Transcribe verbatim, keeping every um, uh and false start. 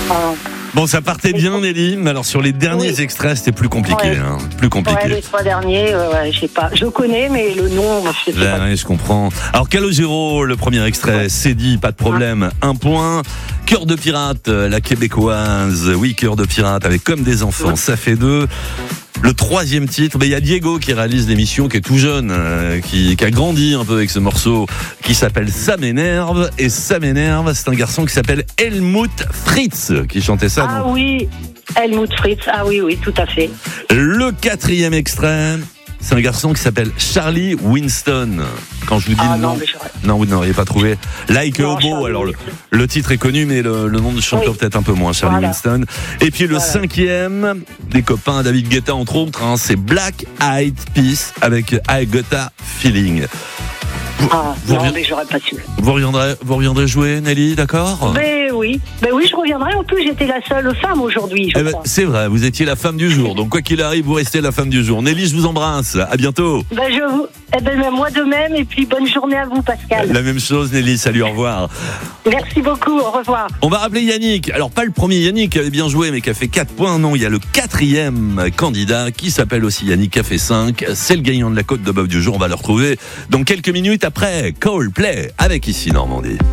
Ah. Bon, ça partait bien, Nelly, mais alors sur les derniers Oui. extraits, c'était plus compliqué. Ouais. Hein, plus compliqué. Ouais, les trois derniers, euh, ouais, je sais pas. Je connais, mais le nom, je sais Là, pas. ouais, je comprends. Alors, Calogero, le premier extrait, Ouais. c'est dit, pas de problème, un point. Cœur de pirate, la québécoise, oui, Cœur de pirate, avec Comme des enfants, Ouais. ça fait deux. Le troisième titre, il y a Diego qui réalise l'émission, qui est tout jeune, euh, qui, qui a grandi un peu avec ce morceau, qui s'appelle Ça m'énerve. Et Ça m'énerve, c'est un garçon qui s'appelle Helmut Fritz, qui chantait ça. Ah donc. oui, Helmut Fritz, ah oui, oui, tout à fait. Le quatrième extrait, c'est un garçon qui s'appelle Charlie Winston. Quand je vous dis Ah le non, nom, mais j'aurais... non, vous n'auriez pas trouvé. Like a Non, Hobo, Charlie alors le, Winston. le titre est connu, mais le, le nom du chanteur Oui. peut-être un peu moins, Charlie Voilà. Winston. Et puis le Voilà. cinquième, des copains David Guetta entre autres, hein, c'est Black Eyed Peas avec I Got a Feeling. Ah, vous non, revi- mais j'aurais pas su. Vous reviendrez, vous reviendrez jouer, Nelly, d'accord? Mais oui, mais oui, je reviendrai. En plus, j'étais la seule femme aujourd'hui, je Eh ben, crois. c'est vrai, vous étiez la femme du jour. Donc quoi qu'il arrive, vous restez la femme du jour. Nelly, je vous embrasse. À bientôt. Ben, je vous... eh ben, moi de même, et puis bonne journée à vous, Pascal. La même chose, Nelly. Salut, au revoir. Merci beaucoup, au revoir. On va rappeler Yannick. Alors, pas le premier Yannick qui avait bien joué, mais qui a fait quatre points. Non, il y a le quatrième candidat qui s'appelle aussi Yannick, qui a fait cinq. C'est le gagnant de la Côte de Bœuf du jour. On va le retrouver dans quelques minutes après Coldplay avec Ici Normandie.